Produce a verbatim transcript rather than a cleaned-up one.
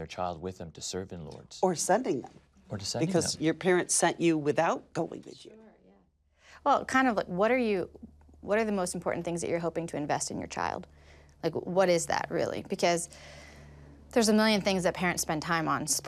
their child with them to serve in Lourdes. Or sending them. Or to sending Because them. your parents sent you without going with you. Well, kind of like, what are you, what are the most important things that you're hoping to invest in your child? Like, what is that really? Because there's a million things that parents spend time on.